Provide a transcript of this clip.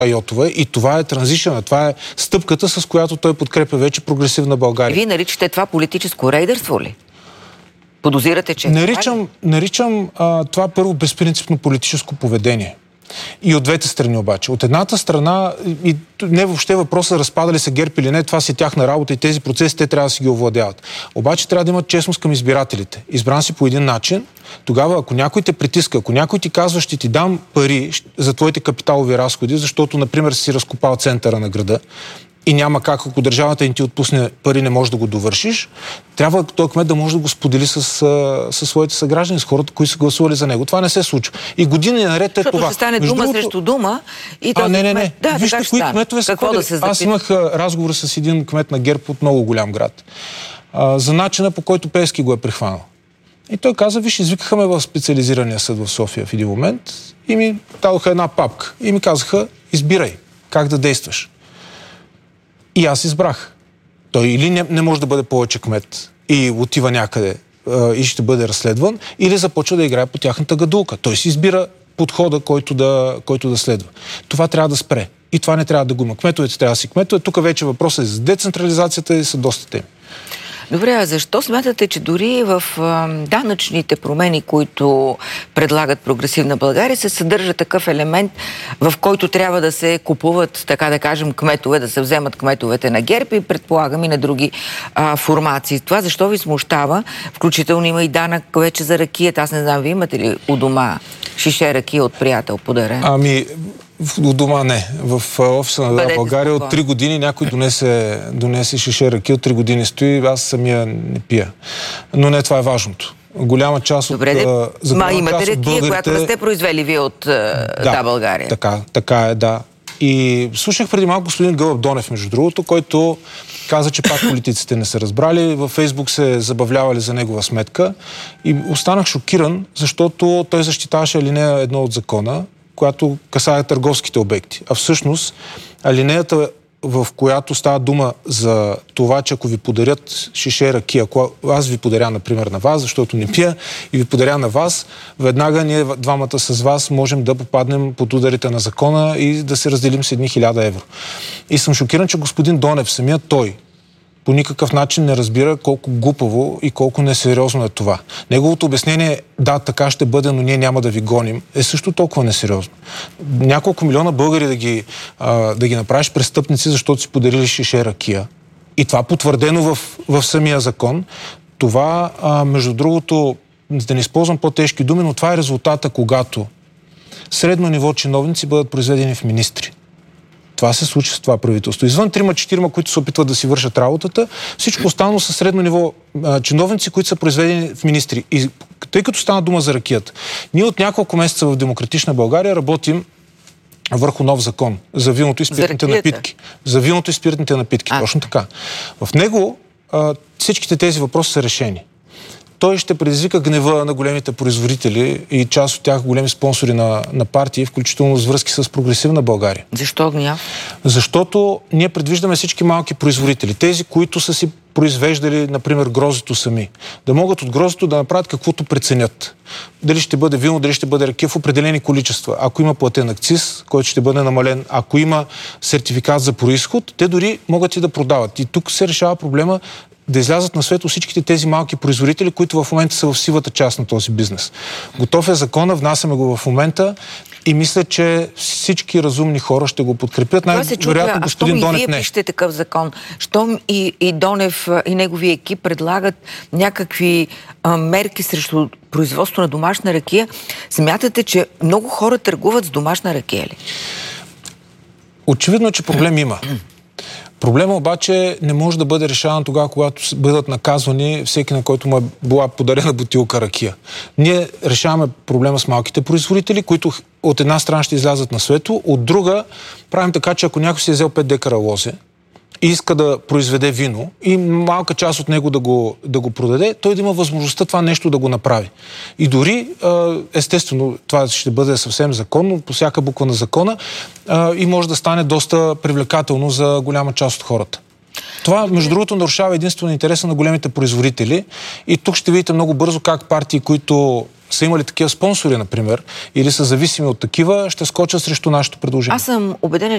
йотове и това е транзишъна, това е стъпката, с която той подкрепя вече прогресивна България. Вие наричате това политическо рейдърство ли? Подозирате, че... Наричам това първо безпринципно политическо поведение. И от двете страни обаче. От едната страна, и не въобще въпроса разпада ли се ГЕРБ или не, това си тяхна работа и тези процеси те трябва да си ги овладяват. Обаче трябва да имат честност към избирателите. Избран си по един начин, тогава ако някой те притиска, ако някой ти казва, ще ти дам пари за твоите капиталови разходи, защото, например, си разкопал центъра на града, и няма как, ако държавата им ти отпусне пари, не можеш да го довършиш, трябва този кмет да може да го сподели с своите съграждани, с хората, които са гласували за него. Това не се случва. И години наред е това. Защото ще стане дума срещу дума и този не. Да, вижте кои кметове са ходили. Аз имах разговор с един кмет на ГЕРБ от много голям град. За начина, по който Пеевски го е прихванал. И той каза, виж, извикаха ме в специализирания съд в София в един момент и ми дадоха една папка. И ми казаха, избирай как да действаш. И аз избрах. Той или не може да бъде повече кмет и отива някъде и ще бъде разследван, или започва да играе по тяхната гадулка. Той си избира подхода, който да следва. Това трябва да спре. И това не трябва да го има. Кметовете трябва да си кметове. Тук вече въпросът е за децентрализацията и са доста теми. Добре, а защо смятате, че дори в данъчните промени, които предлагат Прогресивна България, се съдържа такъв елемент, в който трябва да се купуват, така да кажем, кметове, да се вземат кметовете на ГЕРБ и предполагам и на други формации. Това защо ви смущава? Включително има и данък вече за ракията. Аз не знам, вие имате ли у дома шише ракия от приятел подарен? У дома не. В офиса на България от 3 години някой донесе шише ракия, от 3 години стои, аз самия не пия. Но не това е важното. Голяма част от... Добре, имате ракия, която не сте произвели вие от България. Така е, да. И слушах преди малко господин Гълъб Донев, между другото, който каза, че пак политиците не са разбрали. Във Фейсбук се забавлявали за негова сметка. И останах шокиран, защото той защитаваше алинея 1 от закона, която касае търговските обекти. А всъщност алинеята, в която става дума за това, че ако ви подарят шише ракия, ако аз ви подаря, например, на вас, защото не пия, и ви подаря на вас, веднага ние двамата с вас можем да попаднем под ударите на закона и да се разделим с едни 1000 евро. И съм шокиран, че господин Донев, самият той, по никакъв начин не разбира колко глупаво и колко несериозно е това. Неговото обяснение, да, така ще бъде, но ние няма да ви гоним, е също толкова несериозно. Няколко милиона българи да ги направиш престъпници, защото си подарили шише ракия. И това потвърдено в самия закон. Това, между другото, да не използвам по-тежки думи, но това е резултата, когато средно ниво чиновници бъдат произведени в министри. Това се случи с това правителство. Извън 3-4, които се опитват да си вършат работата, всичко останало са средно ниво чиновници, които са произведени в министри. И тъй като стана дума за ракията, ние от няколко месеца в Демократична България работим върху нов закон за виното и спиртните напитки. За виното и спиртните напитки, точно така. В него всичките тези въпроси са решени. Той ще предизвика гнева на големите производители и част от тях големи спонсори на партии, включително с връзки с Прогресивна България. Защо гняв? Защото ние предвиждаме всички малки производители, тези, които са си произвеждали, например, грозето сами, да могат от грозето да направят каквото преценят. Дали ще бъде вино, дали ще бъде ракия в определени количества. Ако има платен акциз, който ще бъде намален, ако има сертификат за произход, те дори могат и да продават. И тук се решава проблема да излязат на светло всичките тези малки производители, които в момента са в сивата част на този бизнес. Готов е закона, внасяме го в момента и мисля, че всички разумни хора ще го подкрепят. Най-вероятно господин Донев не. Вие пишете такъв закон, щом и Донев и неговия екип предлагат някакви мерки срещу производство на домашна ракия, смятате, че много хора търгуват с домашна ракия ли? Очевидно, че проблем има. Проблема обаче не може да бъде решаван тогава, когато бъдат наказвани всеки, на който му е била подарена бутилка ракия. Ние решаваме проблема с малките производители, които от една страна ще излязат на светло, от друга правим така, че ако някой си е взел 5 декара лозе и иска да произведе вино и малка част от него да го продаде, той да има възможността това нещо да го направи. И дори, естествено, това ще бъде съвсем законно, по всяка буква на закона, и може да стане доста привлекателно за голяма част от хората. Това, между другото, нарушава единствено интереса на големите производители и тук ще видите много бързо как партии, които са имали такива спонсори, например, или са зависими от такива, ще скочат срещу нашето предложение. Аз съм убедена,